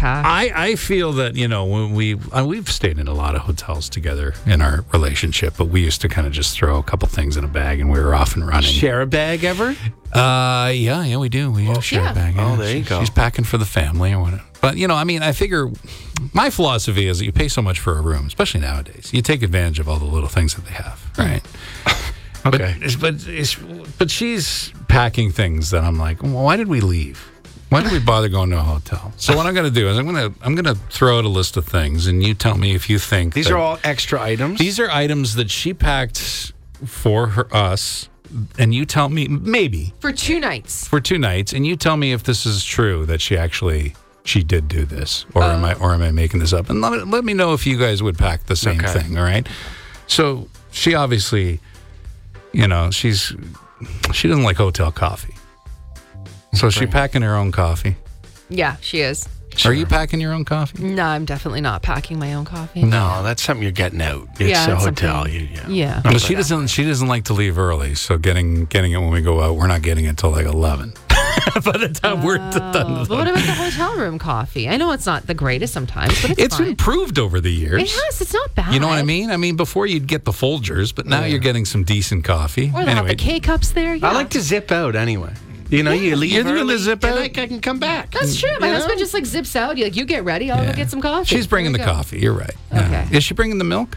pack. I feel that, when we've stayed in a lot of hotels together in our relationship, but we used to kind of just throw a couple things in a bag and we were off and running. Share a bag ever? Yeah, we do. We do share a bag. Yeah. Oh, there you go. She's packing for the family or whatever. But, I figure my philosophy is that you pay so much for a room, especially nowadays. You take advantage of all the little things that they have, right? Okay. But she's packing things that I'm like, well, why did we leave? Why did we bother going to a hotel? So what I'm going to do is I'm going to throw out a list of things, and you tell me if you think these are all extra items. These are items that she packed for us, and you tell me maybe For 2 nights. and you tell me if this is true that she did do this, or am I making this up? And let me know if you guys would pack the same thing. All right. So she obviously, she doesn't like hotel coffee. So is she packing her own coffee? Yeah, she is. Are you packing your own coffee? No, I'm definitely not packing my own coffee. No, that's something you're getting out. It's a hotel. Yeah. But she doesn't like to leave early. So getting it when we go out, we're not getting it till like 11. By the time we're done. But what about the hotel room coffee? I know it's not the greatest sometimes, but it's fine. Improved over the years. It has. It's not bad. You know what I mean? I mean, before you'd get the Folgers, but now you're getting some decent coffee. Or they have the K-cups there. Yeah. I like to zip out anyway. You leave You're early, gonna zip out? I can come back. That's true. My husband just zips out. You get ready. I'll go get some coffee. She's bringing the There we go. coffee. You're right. Okay. Is she bringing the milk?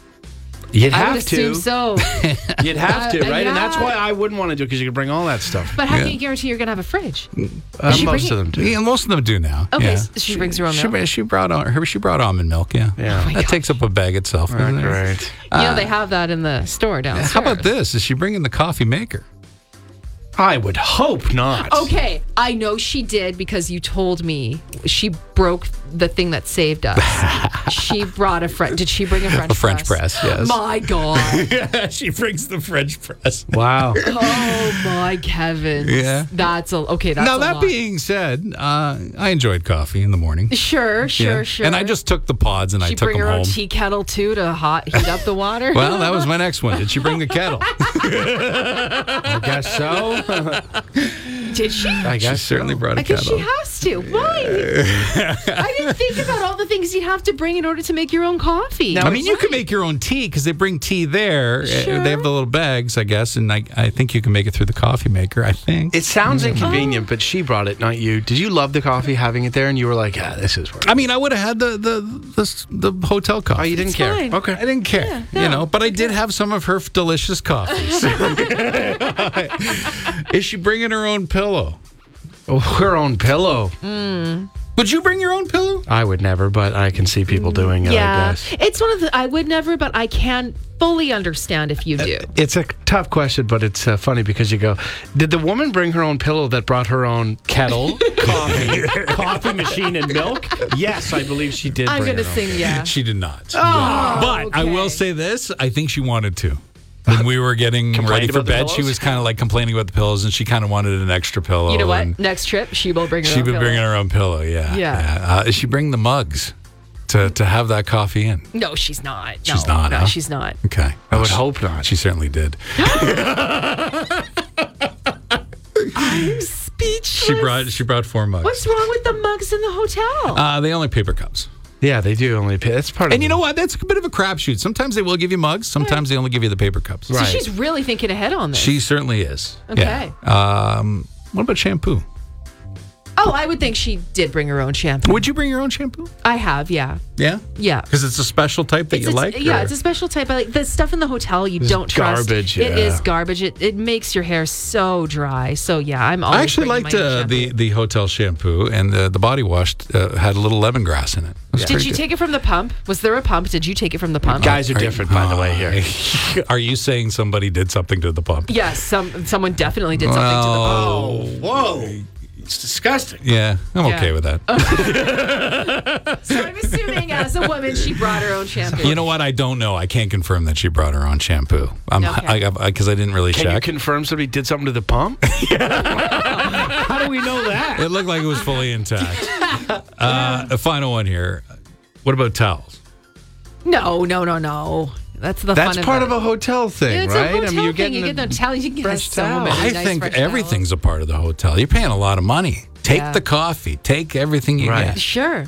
You'd I have would to. assume so. You'd have to, right? And that's yeah. why I wouldn't want to do it, because you could bring all that stuff. But how can you guarantee you're going to have a fridge? Most of them do. Yeah, most of them do now. Okay, yeah. so she brings her own milk. She brought almond milk. Yeah. Yeah. That takes up a bag itself. doesn't it? Great. They have that in the store downstairs. How about this? Is she bringing the coffee maker? I would hope not. Okay, I know she did because you told me she broke the thing that saved us. She brought Did she bring a French press? A French press, yes. My God. She brings the French press. Wow. Oh, my Kevin. Yeah. That's a Now, lot. being said, I enjoyed coffee in the morning. Sure. And I just took the pods and I She took bring them her home. own tea kettle, too, to heat up the water? Well, that was my next one. Did she bring the kettle? I guess so. Did she? I guess She certainly brought a I guess kettle. she has to. Why? I didn't think about all the things you have to bring in order to make your own coffee. No, I mean, you can make your own tea because they bring tea there. Sure. They have the little bags, I guess, and I think you can make it through the coffee maker, I think. It sounds inconvenient, but she brought it, not you. Did you love the coffee, having it there, and you were like, this is worth it? I mean, I would have had the hotel coffee. Oh, you didn't It's care? fine. Okay. I didn't care, but I did have some of her delicious coffees. Is she bringing her own pillow? Oh, her own pillow. Would you bring your own pillow? I would never, but I can see people doing it, I Yeah. guess. It's one of the, I would never, but I can fully understand if you do. It's a tough question, but it's funny because you go, did the woman bring her own pillow that brought her own kettle, coffee machine, and milk? Yes, I believe she did. I'm bring going to her own. sing, yeah. She did not. Oh, But I will say this, I think she wanted to. When we were getting ready for about the bed, she pillows? was kind of like complaining about the pillows, and she kind of wanted an extra pillow. You know what? and Next trip, she will bring her She own would pillow. bring her own pillow, yeah. Yeah. Does she bring the mugs to have that coffee in? No, she's not. She's not, No, huh? she's not. Okay. I would hope not. She certainly did. I'm speechless. She brought 4 mugs. What's wrong with the mugs in the hotel? They only paper cups. Yeah, they do only pay. That's part of And you know what? That's a bit of a crapshoot. Sometimes they will give you mugs. Sometimes they only give you the paper cups. So she's really thinking ahead on this. She certainly is. Okay. Yeah. What about shampoo? Oh, I would think she did bring her own shampoo. Would you bring your own shampoo? I have, yeah. Yeah? Yeah. Because it's a special type that you like? Yeah, or- it's a special type. I like the stuff in the hotel you don't trust. garbage, It yeah. is garbage. It makes your hair so dry. So yeah, I'm always I actually bringing liked my own shampoo. the hotel shampoo, and the body wash had a little lemongrass in it. It was Did pretty you good. take it from the pump? Was there a pump? Did you take it from the pump? Guys are different, by the way, here. Are you saying somebody did something to the pump? Yes, someone definitely did something to the pump. Whoa. It's disgusting. Yeah, I'm Yeah. okay with that. So I'm assuming as a woman, she brought her own shampoo. You know what? I don't know. I can't confirm that she brought her own shampoo. Okay. Because I didn't really Can you check. confirm somebody did something to the pump? How do we know that? It looked like it was fully intact. A final one here. What about towels? No. That's the That's fun part of of a hotel thing, It's right? a hotel you're thing. getting You get the towel. You can get fresh so towel. many I nice think fresh everything's a part of the hotel. You're paying a lot of money. Take Yeah. the coffee. Take everything you Right. get. towels. Sure.